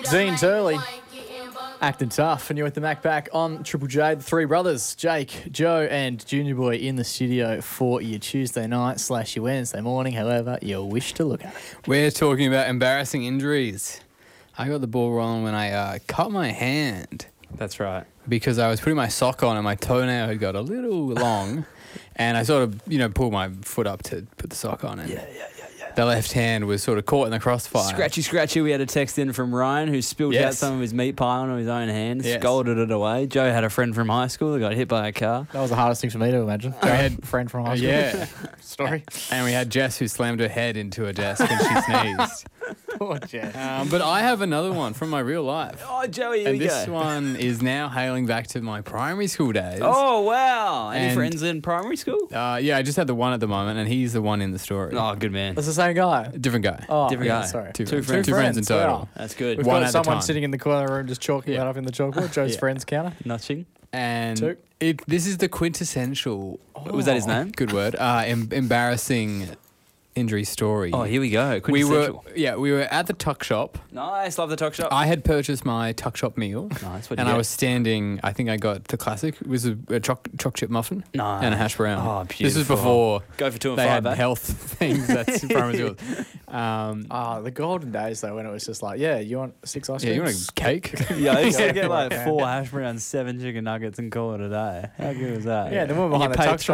Dean Turley, acting tough, and you're with the Mac back on Triple J. The three brothers, Jake, Joe, and Junior Boy in the studio for your Tuesday night / your Wednesday morning, however you wish to look at it. We're talking about embarrassing injuries. I got the ball rolling when I cut my hand That's right. because I was putting my sock on and my toenail had got a little long, and I sort of, pulled my foot up to put the sock on, and the left hand was sort of caught in the crossfire. Scratchy. We had a text in from Ryan who spilled out some of his meat pie on his own hand, scolded it away. Joe had a friend from high school that got hit by a car. That was the hardest thing for me to imagine. I had a friend from high school. Yeah. Story. And we had Jess who slammed her head into a desk and she sneezed. Poor Jess. But I have another one from my real life. Oh, Joey, here And we this go. one is now hailing back to my primary school days. Oh, wow. Any And- friends in primary school? Yeah, I just had the one at the moment, and he's the one in the story. Oh, good man. That's the same guy. Different guy. Oh, Different yeah, guy. sorry. Two Two friends. friends. Two friends in total. Wow. That's good. We've One got at a someone time. sitting in the corner room just chalking that up in the chalkboard. Joe's friends counter. Notching. And Two. this is the quintessential, Was that his name? good word, embarrassing injury story. Oh, here we go. we were Quintessential. we were at the tuck shop. Nice. Love the talk shop. I had purchased my tuck shop meal. Nice. What'd And you I get? was standing, I think I got the classic. It was a choc chip muffin Nice. and a hash brown. Oh, This was beautiful. before Go for 2 and they 5, had eh? health things. That's primary school. The golden days, though, when it was just like, you want 6 ice Yeah, creams? you want a cake? Yeah, I used to get like Yeah. 4 hash browns, 7 chicken nuggets, and call it a day. How good was that? Yeah, the woman And you behind the paid tuck shop